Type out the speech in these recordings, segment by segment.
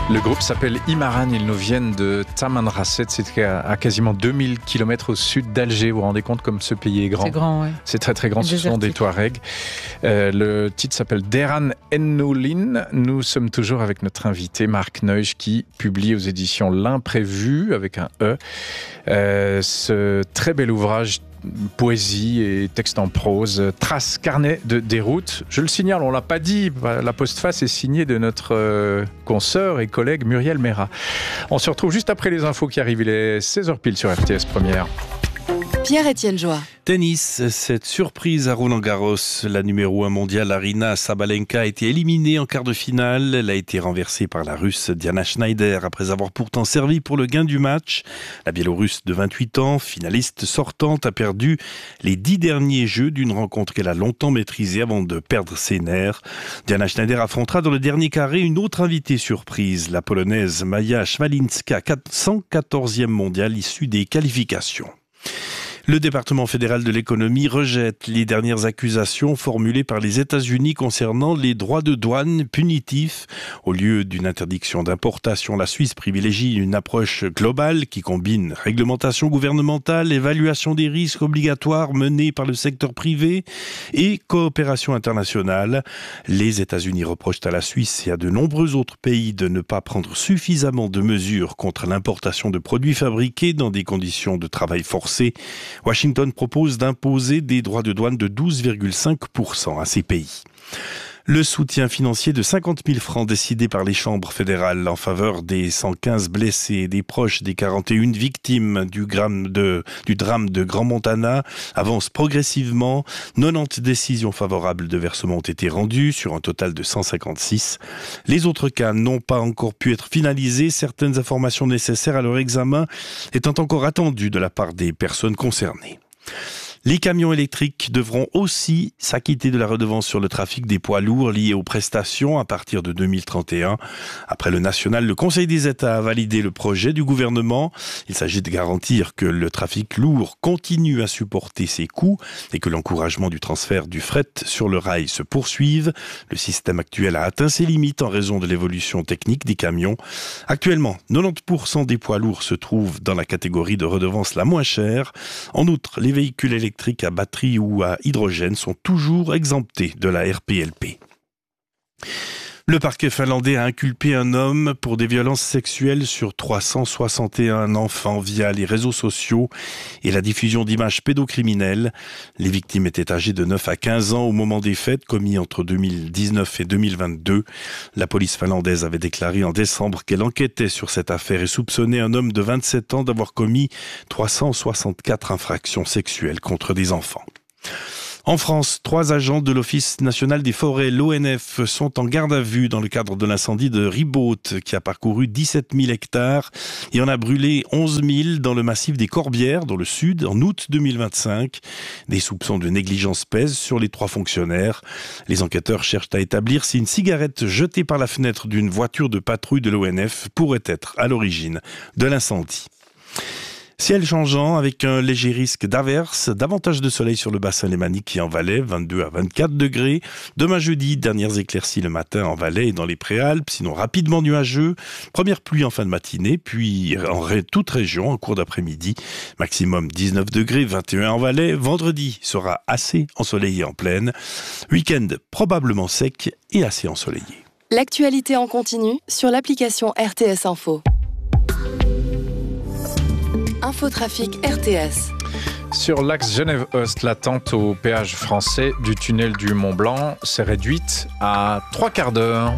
Le groupe s'appelle Imaran, ils nous viennent de Tamanrasset, c'est à quasiment 2000 km au sud d'Alger. Vous vous rendez compte comme ce pays est grand? C'est grand, oui. C'est très très grand, ce sont des Touaregs. Le titre s'appelle Deran Ennoulin. Nous sommes toujours avec notre invité Marc Neusch qui publie aux éditions L'Imprévu avec un E. Ce très bel ouvrage, poésie et texte en prose, trace, carnet de déroute. Je le signale, on l'a pas dit, la postface est signée de notre consoeur et collègue Muriel Méra. On se retrouve juste après les infos qui arrivent, il est 16h pile sur RTS Première. Pierre-Étienne Joie. Tennis, cette surprise à Roland-Garros. La numéro 1 mondiale Aryna Sabalenka a été éliminée en quart de finale. Elle a été renversée par la Russe Diana Schneider après avoir pourtant servi pour le gain du match. La Biélorusse de 28 ans, finaliste sortante, a perdu les 10 derniers jeux d'une rencontre qu'elle a longtemps maîtrisée avant de perdre ses nerfs. Diana Schneider affrontera dans le dernier carré une autre invitée surprise, la Polonaise Maja Szwalinska, 114e mondiale issue des qualifications. Le département fédéral de l'économie rejette les dernières accusations formulées par les États-Unis concernant les droits de douane punitifs. Au lieu d'une interdiction d'importation, la Suisse privilégie une approche globale qui combine réglementation gouvernementale, évaluation des risques obligatoires menés par le secteur privé et coopération internationale. Les États-Unis reprochent à la Suisse et à de nombreux autres pays de ne pas prendre suffisamment de mesures contre l'importation de produits fabriqués dans des conditions de travail forcé. Washington propose d'imposer des droits de douane de 12,5% à ces pays. Le soutien financier de 50 000 francs décidé par les chambres fédérales en faveur des 115 blessés et des proches des 41 victimes du drame de Grand Montana avance progressivement. 90 décisions favorables de versement ont été rendues sur un total de 156. Les autres cas n'ont pas encore pu être finalisés. Certaines informations nécessaires à leur examen étant encore attendues de la part des personnes concernées. Les camions électriques devront aussi s'acquitter de la redevance sur le trafic des poids lourds liés aux prestations à partir de 2031. Après le national, le Conseil des États a validé le projet du gouvernement. Il s'agit de garantir que le trafic lourd continue à supporter ses coûts et que l'encouragement du transfert du fret sur le rail se poursuive. Le système actuel a atteint ses limites en raison de l'évolution technique des camions. Actuellement, 90% des poids lourds se trouvent dans la catégorie de redevance la moins chère. En outre, les véhicules électriques à batterie ou à hydrogène sont toujours exemptés de la RPLP. Le parquet finlandais a inculpé un homme pour des violences sexuelles sur 361 enfants via les réseaux sociaux et la diffusion d'images pédocriminelles. Les victimes étaient âgées de 9 à 15 ans au moment des faits commis entre 2019 et 2022. La police finlandaise avait déclaré en décembre qu'elle enquêtait sur cette affaire et soupçonnait un homme de 27 ans d'avoir commis 364 infractions sexuelles contre des enfants. En France, 3 agents de l'Office national des forêts, l'ONF, sont en garde à vue dans le cadre de l'incendie de Ribaute qui a parcouru 17 000 hectares et en a brûlé 11 000 dans le massif des Corbières, dans le sud, en août 2025. Des soupçons de négligence pèsent sur les 3 fonctionnaires. Les enquêteurs cherchent à établir si une cigarette jetée par la fenêtre d'une voiture de patrouille de l'ONF pourrait être à l'origine de l'incendie. Ciel changeant avec un léger risque d'averse, davantage de soleil sur le bassin lémanique et en Valais, 22 à 24 degrés. Demain jeudi, dernières éclaircies le matin en Valais et dans les Préalpes, sinon rapidement nuageux. Première pluie en fin de matinée, puis en toute région en cours d'après-midi. Maximum 19 degrés, 21 en Valais. Vendredi sera assez ensoleillé en plaine. Week-end probablement sec et assez ensoleillé. L'actualité en continu sur l'application RTS Info. Infotrafic RTS. Sur l'axe Genève-Ost, l'attente au péage français du tunnel du Mont-Blanc s'est réduite à 3 quarts d'heure.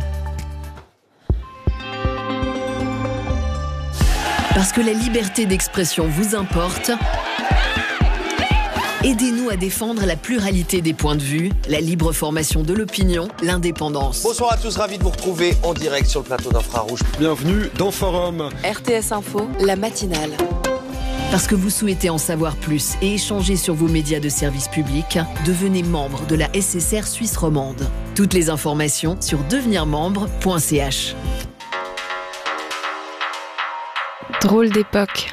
Parce que la liberté d'expression vous importe, aidez-nous à défendre la pluralité des points de vue, la libre formation de l'opinion, l'indépendance. Bonsoir à tous, ravi de vous retrouver en direct sur le plateau d'Infrarouge. Bienvenue dans Forum. RTS Info, la matinale. Parce que vous souhaitez en savoir plus et échanger sur vos médias de service public, devenez membre de la SSR Suisse romande. Toutes les informations sur devenirmembre.ch. Drôle d'époque.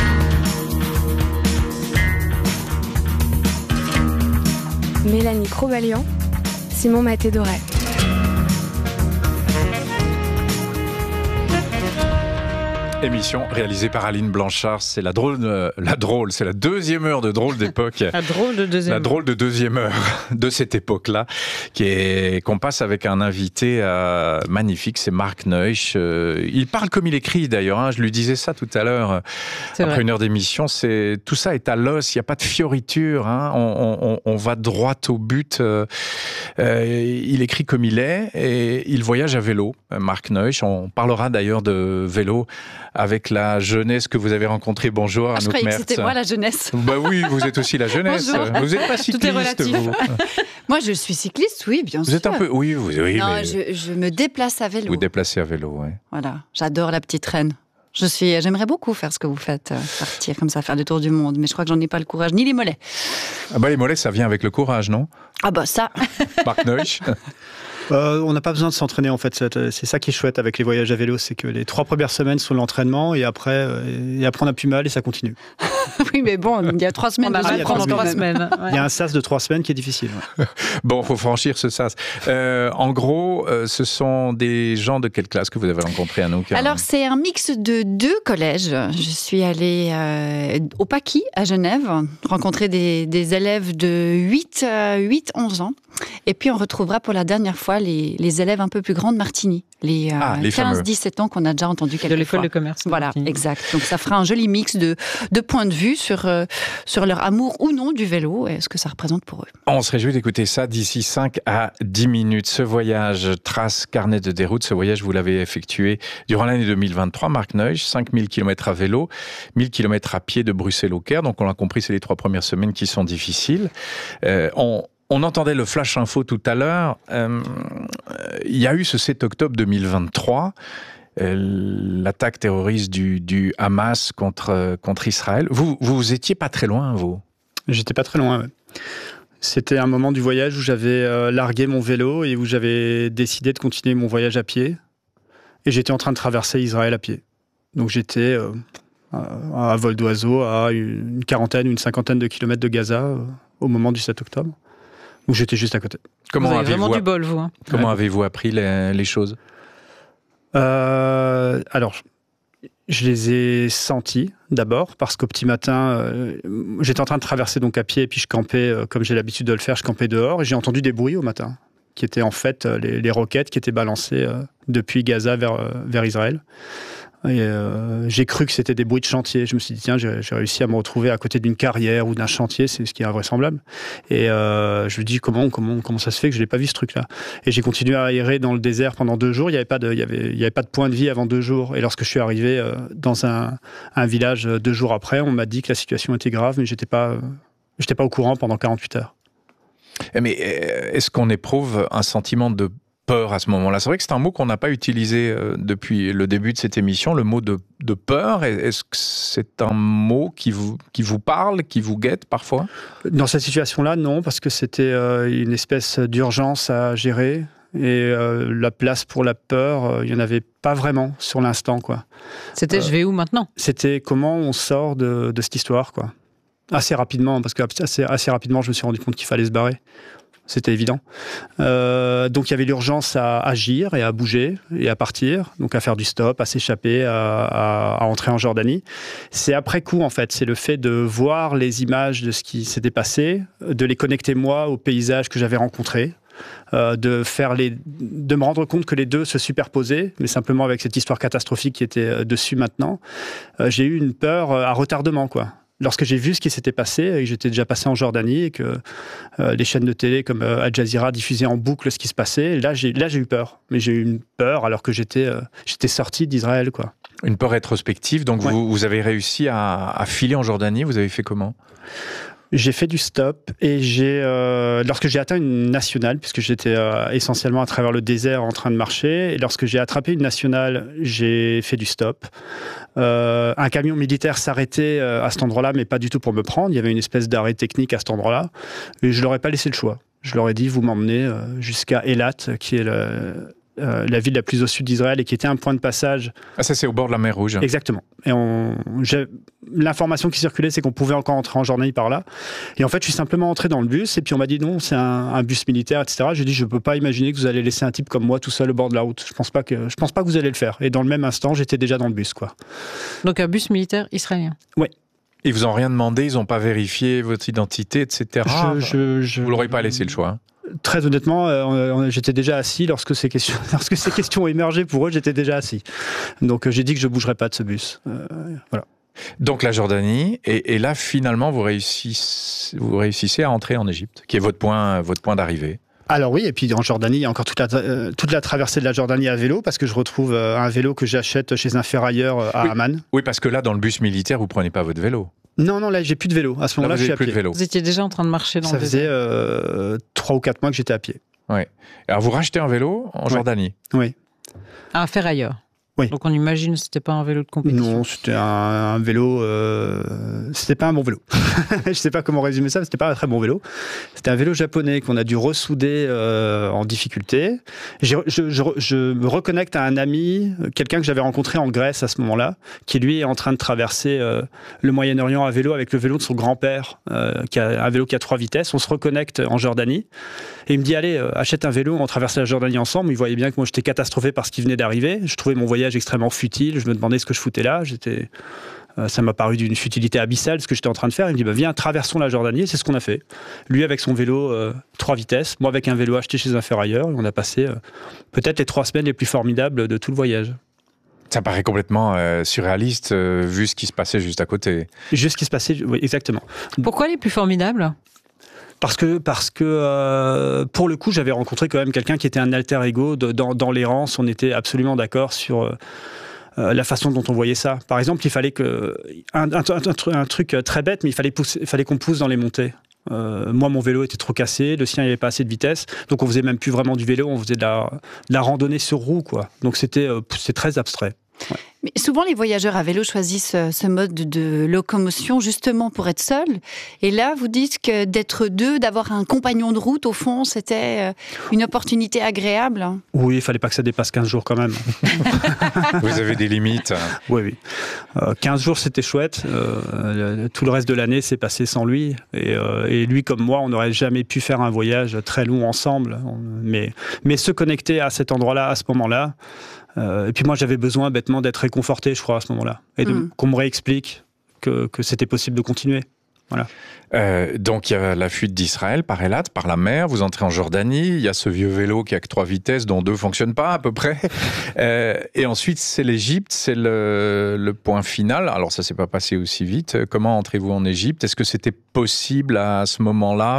Mélanie Crobalian, Simon Maté-Doré. Émission réalisée par Aline Blanchard. C'est la deuxième heure de Drôle d'époque. La drôle de deuxième heure de cette époque-là, qu'on passe avec un invité magnifique, c'est Mark Neusch. Il parle comme il écrit d'ailleurs, hein, je lui disais ça tout à l'heure, après une heure d'émission. Tout ça est à l'os, il n'y a pas de fioriture, hein, on va droit au but. Il écrit comme il est et il voyage à vélo, Mark Neusch. On parlera d'ailleurs de vélo avec la jeunesse que vous avez rencontrée. Bonjour Anouk Mertz. Je croyais que c'était moi la jeunesse. Bah oui, vous êtes aussi la jeunesse. Bonjour. Vous n'êtes pas cycliste, tout est relatif. vous. Moi, je suis cycliste, oui, bien sûr. Vous êtes un peu... Oui, non, mais... je me déplace à vélo. Vous déplacez à vélo, oui. Voilà, j'adore la petite reine. J'aimerais beaucoup faire ce que vous faites, partir comme ça, faire le tour du monde, mais je crois que j'en ai pas le courage, ni les mollets. Ah bah les mollets, ça vient avec le courage, non? Ah bah ça. Mark Neusch. On n'a pas besoin de s'entraîner en fait, c'est ça qui est chouette avec les voyages à vélo, c'est que les 3 premières semaines sont l'entraînement et après on n'a plus mal et ça continue. Oui mais bon, il y a 3 semaines déjà pendant 3 semaines. Il y a un sas de 3 semaines qui est difficile. Ouais. Bon, il faut franchir ce sas. En gros, ce sont des gens de quelle classe que vous avez rencontrés, Anouk? Alors c'est un mix de 2 collèges. Je suis allée au Paquis à Genève, rencontrer des élèves de 8-11 ans. Et puis on retrouvera pour la dernière fois les élèves un peu plus grands de Martigny, les 15-17 ans qu'on a déjà entendu quelques fois. De l'école de commerce. Voilà, exact. Donc ça fera un joli mix de points de vue sur leur amour ou non du vélo et ce que ça représente pour eux. On se réjouit d'écouter ça d'ici 5 à 10 minutes. Ce voyage, trace carnet de déroute, ce voyage vous l'avez effectué durant l'année 2023, Mark Neusch, 5000 km à vélo, 1000 km à pied de Bruxelles au Caire. Donc on l'a compris, c'est les 3 premières semaines qui sont difficiles. On entendait le flash info tout à l'heure. Il y a eu ce 7 octobre 2023, l'attaque terroriste du Hamas contre Israël. Vous étiez pas très loin, vous? J'étais pas très loin, ouais. C'était un moment du voyage où j'avais largué mon vélo et où j'avais décidé de continuer mon voyage à pied. Et j'étais en train de traverser Israël à pied. Donc j'étais à vol d'oiseau à une quarantaine, une cinquantaine de kilomètres de Gaza au moment du 7 octobre. Donc j'étais juste à côté. Vous avez vraiment du bol, vous. Hein. Comment avez-vous appris les choses? Alors, je les ai sentis d'abord, parce qu'au petit matin, j'étais en train de traverser donc à pied, et puis je campais, comme j'ai l'habitude de le faire, je campais dehors, et j'ai entendu des bruits au matin, qui étaient en fait les roquettes qui étaient balancées depuis Gaza vers Israël. Et j'ai cru que c'était des bruits de chantier. Je me suis dit, tiens, j'ai réussi à me retrouver à côté d'une carrière ou d'un chantier, c'est ce qui est invraisemblable. Et je me dis, comment ça se fait que je n'ai pas vu ce truc-là? Et j'ai continué à errer dans le désert pendant 2 jours. Il n'y avait pas de point de vie avant 2 jours. Et lorsque je suis arrivé dans un village 2 jours après, on m'a dit que la situation était grave, mais j'étais pas au courant pendant 48 heures. Mais est-ce qu'on éprouve un sentiment de peur à ce moment-là? C'est vrai que c'est un mot qu'on n'a pas utilisé depuis le début de cette émission, le mot de peur. Est-ce que c'est un mot qui vous parle, qui vous guette parfois? Dans cette situation-là, non, parce que c'était une espèce d'urgence à gérer. Et la place pour la peur, il n'y en avait pas vraiment sur l'instant, quoi. C'était je vais où maintenant? C'était comment on sort de cette histoire, quoi. Assez rapidement, parce que assez rapidement, je me suis rendu compte qu'il fallait se barrer. C'était évident. Donc il y avait l'urgence à agir et à bouger et à partir, donc à faire du stop, à s'échapper, à entrer en Jordanie. C'est après coup, en fait. C'est le fait de voir les images de ce qui s'était passé, de les connecter moi aux paysages que j'avais rencontrés, de me rendre compte que les deux se superposaient, mais simplement avec cette histoire catastrophique qui était dessus maintenant. J'ai eu une peur à retardement, quoi. Lorsque j'ai vu ce qui s'était passé, et que j'étais déjà passé en Jordanie, et que les chaînes de télé comme Al Jazeera diffusaient en boucle ce qui se passait, là j'ai eu peur. Mais j'ai eu une peur alors que j'étais sorti d'Israël, quoi. Une peur rétrospective, donc ouais. Vous avez réussi à filer en Jordanie, vous avez fait comment ? J'ai fait du stop et lorsque j'ai atteint une nationale, puisque j'étais essentiellement à travers le désert en train de marcher, et lorsque j'ai attrapé une nationale, j'ai fait du stop. Un camion militaire s'arrêtait à cet endroit-là, mais pas du tout pour me prendre. Il y avait une espèce d'arrêt technique à cet endroit-là, et je leur ai pas laissé le choix. Je leur ai dit, vous m'emmenez jusqu'à Eilat, qui est la ville la plus au sud d'Israël et qui était un point de passage. Ah, ça c'est au bord de la mer Rouge. Exactement. Et l'information qui circulait, c'est qu'on pouvait encore entrer en Jordanie par là. Et en fait, je suis simplement entré dans le bus et puis on m'a dit non, c'est un bus militaire, etc. J'ai dit, je peux pas imaginer que vous allez laisser un type comme moi tout seul au bord de la route. Je pense pas que vous allez le faire. Et dans le même instant, j'étais déjà dans le bus, quoi. Donc un bus militaire israélien. Oui. Ils vous ont rien demandé, ils n'ont pas vérifié votre identité, etc. Vous l'aurez pas laissé le choix. Hein. Très honnêtement, j'étais déjà assis lorsque ces questions ont émergé pour eux, j'étais déjà assis. Donc j'ai dit que je bougerais pas de ce bus. Voilà. Donc la Jordanie, et là finalement vous réussissez à entrer en Égypte, qui est votre point d'arrivée. Alors oui, et puis en Jordanie, il y a encore toute la traversée de la Jordanie à vélo, parce que je retrouve un vélo que j'achète chez un ferrailleur à Amman. Oui, parce que là, dans le bus militaire, vous prenez pas votre vélo. Non, là, j'ai plus de vélo. À ce moment-là, je suis à pied. Vous étiez déjà en train de marcher dans le désert. Ça faisait 3 ou 4 mois que j'étais à pied. Oui. Alors vous rachetez un vélo en Jordanie. Oui. Un ferrailleur. Oui. Donc on imagine que c'était pas un vélo de compétition. Non, c'était un vélo. C'était pas un bon vélo. Je sais pas comment résumer ça, mais c'était pas un très bon vélo. C'était un vélo japonais qu'on a dû ressouder en difficulté. Je me reconnecte à un ami, quelqu'un que j'avais rencontré en Grèce à ce moment-là, qui lui est en train de traverser le Moyen-Orient à vélo avec le vélo de son grand-père, qui a un vélo qui a 3 vitesses. On se reconnecte en Jordanie et il me dit allez, achète un vélo, on traverse la Jordanie ensemble. Il voyait bien que moi j'étais catastrophé par ce qui venait d'arriver. Je trouvais mon voyage extrêmement futile, je me demandais ce que je foutais là, ça m'a paru d'une futilité abyssale ce que j'étais en train de faire. Il me dit viens, traversons la Jordanie, et c'est ce qu'on a fait. Lui avec son vélo 3 vitesses, moi avec un vélo acheté chez un ferrailleur, et on a passé peut-être les 3 semaines les plus formidables de tout le voyage. Ça paraît complètement surréaliste vu ce qui se passait juste à côté. Juste ce qui se passait, oui, exactement. Pourquoi les plus formidables ? Parce que pour le coup, j'avais rencontré quand même quelqu'un qui était un alter ego dans l'errance. On était absolument d'accord sur la façon dont on voyait ça. Par exemple, il fallait un truc très bête, mais il fallait qu'on pousse dans les montées. Moi, mon vélo était trop cassé, le sien, il n'y avait pas assez de vitesse, donc on faisait même plus vraiment du vélo, on faisait de la randonnée sur roue, quoi. Donc c'est très abstrait. Ouais. Mais souvent, les voyageurs à vélo choisissent ce mode de locomotion justement pour être seuls. Et là, vous dites que d'être 2, d'avoir un compagnon de route, au fond, c'était une opportunité agréable. Oui, il ne fallait pas que ça dépasse 15 jours quand même. Vous avez des limites. Oui. 15 jours, c'était chouette. Tout le reste de l'année s'est passé sans lui. Et lui, comme moi, on n'aurait jamais pu faire un voyage très long ensemble. Mais se connecter à cet endroit-là, à ce moment-là, et puis moi, j'avais besoin bêtement d'être réconforté, je crois, à ce moment-là. Et qu'on me réexplique que c'était possible de continuer. Voilà. Donc il y a la fuite d'Israël par Eilat, par la mer, vous entrez en Jordanie, il y a ce vieux vélo qui a que 3 vitesses, dont 2 ne fonctionnent pas à peu près. Et ensuite c'est l'Égypte, c'est le point final. Alors ça ne s'est pas passé aussi vite. Comment entrez-vous en Égypte ? Est-ce que c'était possible à ce moment-là,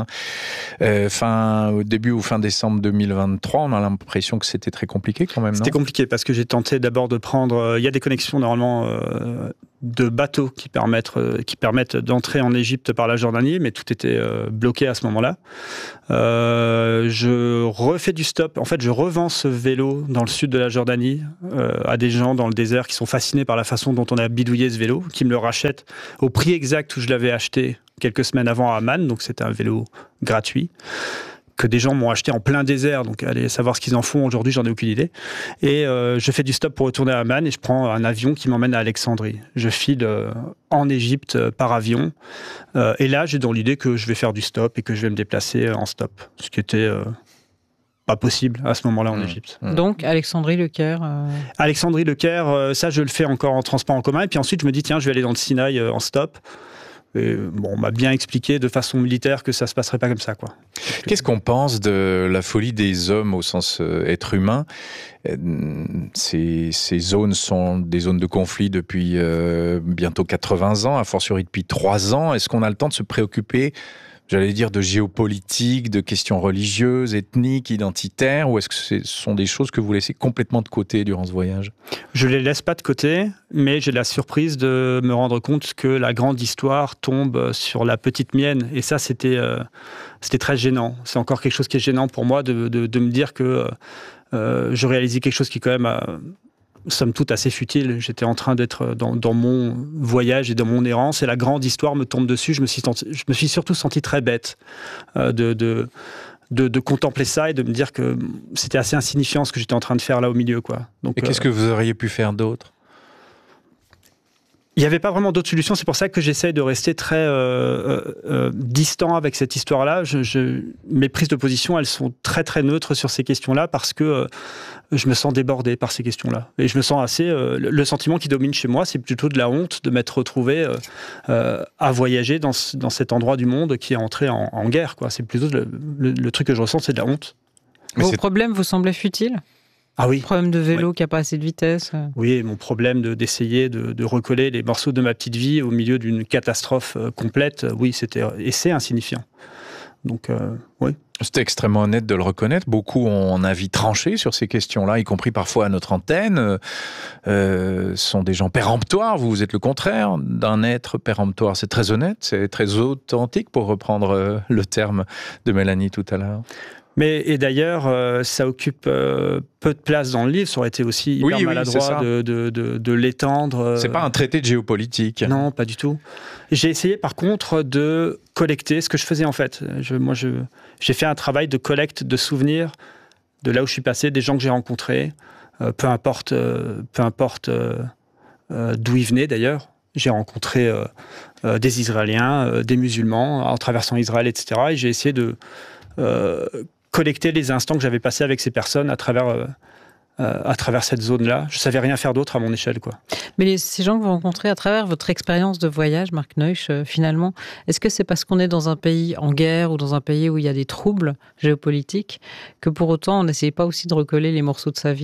au début ou fin décembre 2023 ? On a l'impression que c'était très compliqué quand même, non ? C'était compliqué parce que j'ai tenté d'abord de prendre... Il y a des connexions normalement... de bateaux qui permettent d'entrer en Égypte par la Jordanie, mais tout était bloqué à ce moment-là. Je refais du stop. En fait, je revends ce vélo dans le sud de la Jordanie à des gens dans le désert qui sont fascinés par la façon dont on a bidouillé ce vélo, qui me le rachètent au prix exact où je l'avais acheté quelques semaines avant à Amman, donc c'était un vélo gratuit que des gens m'ont acheté en plein désert, donc allez savoir ce qu'ils en font aujourd'hui, j'en ai aucune idée. Et je fais du stop pour retourner à Amman et je prends un avion qui m'emmène à Alexandrie. Je file en Égypte par avion et là j'ai dans l'idée que je vais faire du stop et que je vais me déplacer en stop, ce qui était pas possible à ce moment-là en Égypte. Donc Alexandrie, Le Caire Alexandrie, Le Caire, ça je le fais encore en transport en commun et puis ensuite je me dis tiens je vais aller dans le Sinaï en stop. Et on m'a bien expliqué de façon militaire que ça se passerait pas comme ça, quoi. Qu'est-ce qu'on pense de la folie des hommes au sens être humain ? Ces zones sont des zones de conflit depuis bientôt 80 ans, a fortiori depuis 3 ans. Est-ce qu'on a le temps de se préoccuper, j'allais dire, de géopolitique, de questions religieuses, ethniques, identitaires, ou est-ce que ce sont des choses que vous laissez complètement de côté durant ce voyage ? Je les laisse pas de côté, mais j'ai la surprise de me rendre compte que la grande histoire tombe sur la petite mienne, et ça c'était très gênant. C'est encore quelque chose qui est gênant pour moi de me dire que je réalisais quelque chose qui quand même somme toute assez futile. J'étais en train d'être dans mon voyage et dans mon errance, et la grande histoire me tombe dessus. Je me suis surtout senti très bête de de contempler ça et de me dire que c'était assez insignifiant ce que j'étais en train de faire là au milieu, quoi. Donc, et qu'est-ce que vous auriez pu faire d'autre ? Il n'y avait pas vraiment d'autre solution, c'est pour ça que j'essaye de rester très distant avec cette histoire-là. Mes prises de position, elles sont très très neutres sur ces questions-là parce que je me sens débordé par ces questions-là. Et je me sens assez... le sentiment qui domine chez moi, c'est plutôt de la honte de m'être retrouvé à voyager dans cet endroit du monde qui est entré en guerre, quoi. C'est plutôt le truc que je ressens, c'est de la honte. Vos problèmes vous semblaient futiles ? Ah oui. Problème de vélo qui n'a pas assez de vitesse. Oui, mon problème d'essayer de recoller les morceaux de ma petite vie au milieu d'une catastrophe complète, oui, c'est insignifiant. Donc, oui. C'était extrêmement honnête de le reconnaître. Beaucoup ont un avis tranché sur ces questions-là, y compris parfois à notre antenne. Sont des gens péremptoires. Vous êtes le contraire d'un être péremptoire. C'est très honnête, c'est très authentique, pour reprendre le terme de Mélanie tout à l'heure. Et d'ailleurs, ça occupe peu de place dans le livre. Ça aurait été aussi hyper maladroit de l'étendre. C'est pas un traité de géopolitique. Non, pas du tout. J'ai essayé par contre de collecter ce que je faisais en fait. J'ai fait un travail de collecte de souvenirs de là où je suis passé, des gens que j'ai rencontrés, peu importe d'où ils venaient d'ailleurs. J'ai rencontré des Israéliens, des musulmans en traversant Israël, etc. Et j'ai essayé de collecter les instants que j'avais passés avec ces personnes à travers cette zone-là. Je savais rien faire d'autre à mon échelle, quoi. Mais ces gens que vous rencontrez à travers votre expérience de voyage, Marc Neusch, finalement, est-ce que c'est parce qu'on est dans un pays en guerre ou dans un pays où il y a des troubles géopolitiques que pour autant on n'essaye pas aussi de recoller les morceaux de sa vie ?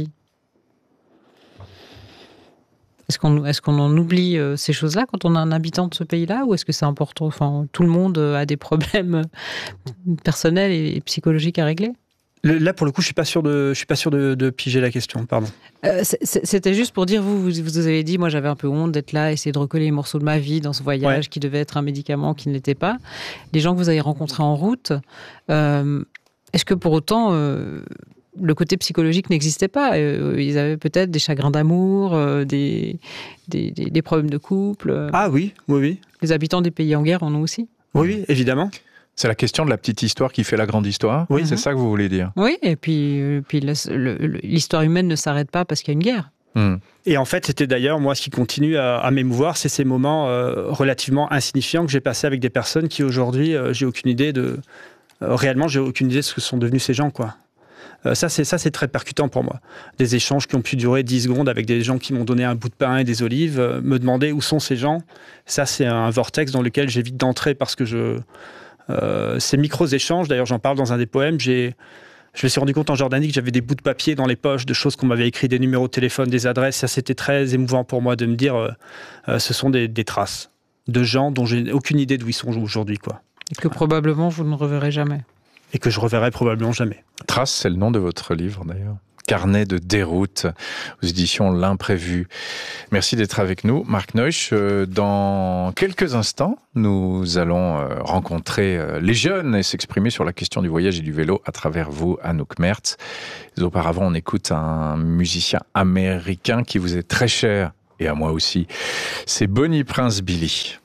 Est-ce qu'on en oublie ces choses-là quand on est un habitant de ce pays-là, ou est-ce que c'est important ? Enfin, tout le monde a des problèmes personnels et psychologiques à régler ? Là, pour le coup, je suis pas sûr de piger la question. Pardon. C'était juste pour dire, vous avez dit, moi j'avais un peu honte d'être là, essayer de recoller les morceaux de ma vie dans ce voyage qui devait être un médicament qui ne l'était pas. Les gens que vous avez rencontrés en route, est-ce que pour autant le côté psychologique n'existait pas ? Ils avaient peut-être des chagrins d'amour, des problèmes de couple. Ah oui. Les habitants des pays en guerre en ont aussi. Oui, évidemment. C'est la question de la petite histoire qui fait la grande histoire. Oui, c'est ça que vous voulez dire. Oui, et puis l'histoire humaine ne s'arrête pas parce qu'il y a une guerre. Et en fait, c'était d'ailleurs, moi, ce qui continue à m'émouvoir, c'est ces moments relativement insignifiants que j'ai passés avec des personnes qui, aujourd'hui, j'ai aucune idée réellement, j'ai aucune idée de ce que sont devenus ces gens, quoi. Ça, c'est très percutant pour moi. Des échanges qui ont pu durer 10 secondes avec des gens qui m'ont donné un bout de pain et des olives, me demander où sont ces gens. Ça, c'est un vortex dans lequel j'évite d'entrer parce que ces micros-échanges, d'ailleurs, j'en parle dans un des poèmes, je me suis rendu compte en Jordanie que j'avais des bouts de papier dans les poches, de choses qu'on m'avait écrit, des numéros de téléphone, des adresses. Ça, c'était très émouvant pour moi de me dire ce sont des traces de gens dont j'ai aucune idée d'où ils sont aujourd'hui, quoi. Et que probablement vous ne reverrez jamais. Et que je reverrai probablement jamais. Trace, c'est le nom de votre livre d'ailleurs. Carnet de déroute aux éditions L'Imprévu. Merci d'être avec nous, Marc Neusch. Dans quelques instants, nous allons rencontrer les jeunes et s'exprimer sur la question du voyage et du vélo à travers vous, Anouk Mertz. Mais auparavant, on écoute un musicien américain qui vous est très cher, et à moi aussi. C'est Bonnie Prince Billy.